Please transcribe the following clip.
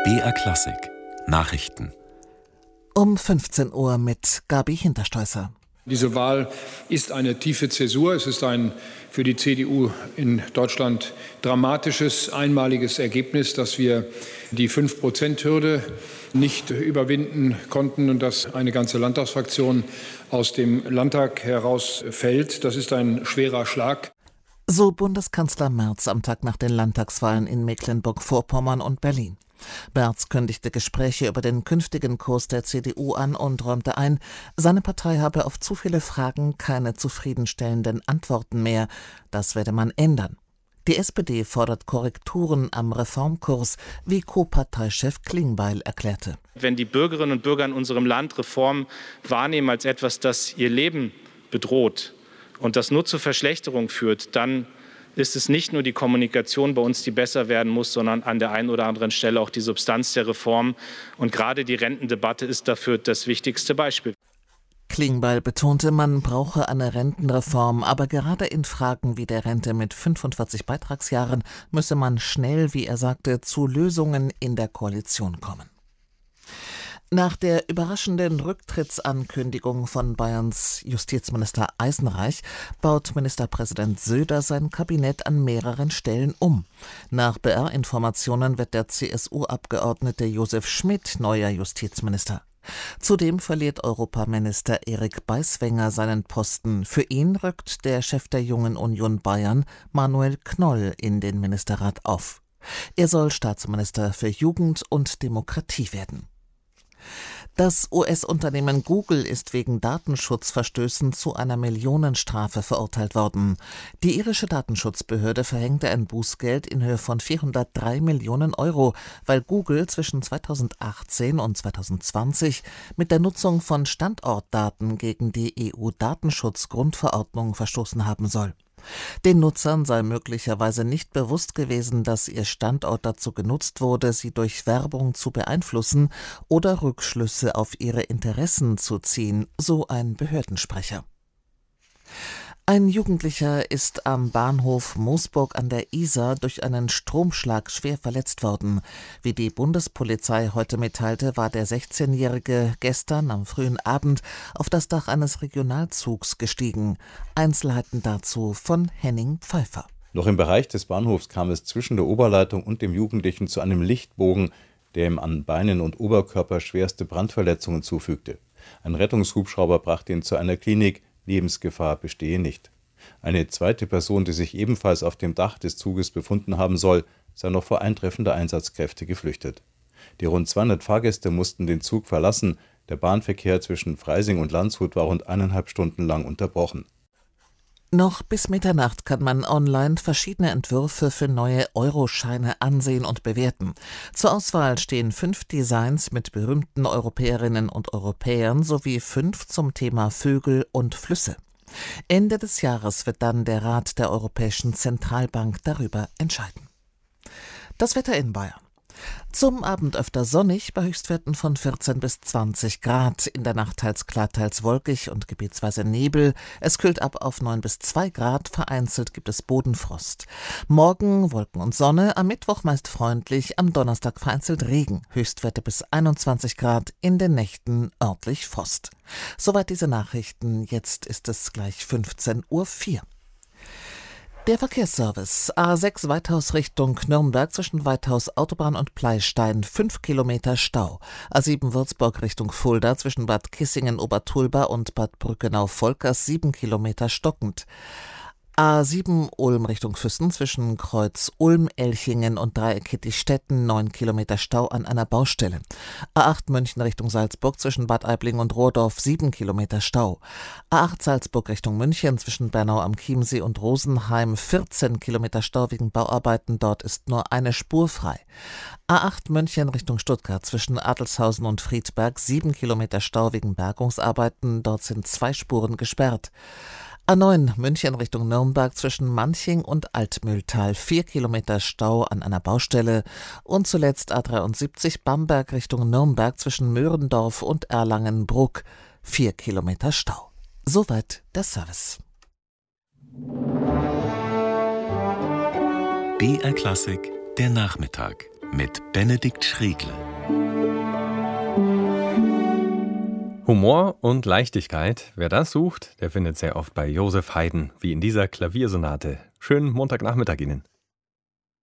BR Klassik Nachrichten Um 15 Uhr mit Gabi Hinterstoisser. Diese Wahl ist eine tiefe Zäsur. Es ist ein für die CDU in Deutschland dramatisches, einmaliges Ergebnis, dass wir die 5%-Hürde nicht überwinden konnten und dass eine ganze Landtagsfraktion aus dem Landtag herausfällt. Das ist ein schwerer Schlag. So Bundeskanzler Merz am Tag nach den Landtagswahlen in Mecklenburg-Vorpommern und Berlin. Merz kündigte Gespräche über den künftigen Kurs der CDU an und räumte ein, seine Partei habe auf zu viele Fragen keine zufriedenstellenden Antworten mehr. Das werde man ändern. Die SPD fordert Korrekturen am Reformkurs, wie Co-Parteichef Klingbeil erklärte. Wenn die Bürgerinnen und Bürger in unserem Land Reform wahrnehmen als etwas, das ihr Leben bedroht und das nur zur Verschlechterung führt, dann ist es nicht nur die Kommunikation bei uns, die besser werden muss, sondern an der einen oder anderen Stelle auch die Substanz der Reform. Und gerade die Rentendebatte ist dafür das wichtigste Beispiel. Klingbeil betonte, man brauche eine Rentenreform, aber gerade in Fragen wie der Rente mit 45 Beitragsjahren müsse man schnell, wie er sagte, zu Lösungen in der Koalition kommen. Nach der überraschenden Rücktrittsankündigung von Bayerns Justizminister Eisenreich baut Ministerpräsident Söder sein Kabinett an mehreren Stellen um. Nach BR-Informationen wird der CSU-Abgeordnete Josef Schmid neuer Justizminister. Zudem verliert Europaminister Erik Beiswenger seinen Posten. Für ihn rückt der Chef der Jungen Union Bayern, Manuel Knoll, in den Ministerrat auf. Er soll Staatsminister für Jugend und Demokratie werden. Das US-Unternehmen Google ist wegen Datenschutzverstößen zu einer Millionenstrafe verurteilt worden. Die irische Datenschutzbehörde verhängte ein Bußgeld in Höhe von 403 Millionen Euro, weil Google zwischen 2018 und 2020 mit der Nutzung von Standortdaten gegen die EU-Datenschutzgrundverordnung verstoßen haben soll. Den Nutzern sei möglicherweise nicht bewusst gewesen, dass ihr Standort dazu genutzt wurde, sie durch Werbung zu beeinflussen oder Rückschlüsse auf ihre Interessen zu ziehen, so ein Behördensprecher. Ein Jugendlicher ist am Bahnhof Moosburg an der Isar durch einen Stromschlag schwer verletzt worden. Wie die Bundespolizei heute mitteilte, war der 16-Jährige gestern am frühen Abend auf das Dach eines Regionalzugs gestiegen. Einzelheiten dazu von Henning Pfeiffer. Noch im Bereich des Bahnhofs kam es zwischen der Oberleitung und dem Jugendlichen zu einem Lichtbogen, der ihm an Beinen und Oberkörper schwerste Brandverletzungen zufügte. Ein Rettungshubschrauber brachte ihn zu einer Klinik. Lebensgefahr bestehe nicht. Eine zweite Person, die sich ebenfalls auf dem Dach des Zuges befunden haben soll, sei noch vor Eintreffen der Einsatzkräfte geflüchtet. Die rund 200 Fahrgäste mussten den Zug verlassen. Der Bahnverkehr zwischen Freising und Landshut war rund 1,5 Stunden lang unterbrochen. Noch bis Mitternacht kann man online verschiedene Entwürfe für neue Euroscheine ansehen und bewerten. Zur Auswahl stehen 5 Designs mit berühmten Europäerinnen und Europäern sowie 5 zum Thema Vögel und Flüsse. Ende des Jahres wird dann der Rat der Europäischen Zentralbank darüber entscheiden. Das Wetter in Bayern. Zum Abend öfter sonnig, bei Höchstwerten von 14 bis 20 Grad. In der Nacht teils klar, teils wolkig und gebietsweise Nebel. Es kühlt ab auf 9 bis 2 Grad, vereinzelt gibt es Bodenfrost. Morgen Wolken und Sonne, am Mittwoch meist freundlich, am Donnerstag vereinzelt Regen. Höchstwerte bis 21 Grad, in den Nächten örtlich Frost. Soweit diese Nachrichten, jetzt ist es gleich 15:04 Uhr. Der Verkehrsservice. A6 Weithaus Richtung Nürnberg zwischen Weithaus Autobahn und Pleystein 5 Kilometer Stau. A7 Würzburg Richtung Fulda zwischen Bad Kissingen-Obertulba und Bad Brückenau-Volkers 7 Kilometer stockend. A7 Ulm Richtung Füssen zwischen Kreuz Ulm, Elchingen und Dreieck Hittichstetten 9 Kilometer Stau an einer Baustelle. A8 München Richtung Salzburg zwischen Bad Aibling und Rohrdorf 7 Kilometer Stau. A8 Salzburg Richtung München zwischen Bernau am Chiemsee und Rosenheim 14 Kilometer Stau wegen Bauarbeiten, dort ist nur eine Spur frei. A8 München Richtung Stuttgart zwischen Adelshausen und Friedberg 7 Kilometer Stau wegen Bergungsarbeiten, dort sind 2 Spuren gesperrt. A9 München Richtung Nürnberg zwischen Manching und Altmühltal 4 Kilometer Stau an einer Baustelle und zuletzt A73 Bamberg Richtung Nürnberg zwischen Möhrendorf und Erlangen-Bruck 4 Kilometer Stau. Soweit der Service. BR Klassik, der Nachmittag mit Benedikt Schregle. Humor und Leichtigkeit, wer das sucht, der findet sehr oft bei Joseph Haydn, wie in dieser Klaviersonate. Schönen Montagnachmittag Ihnen.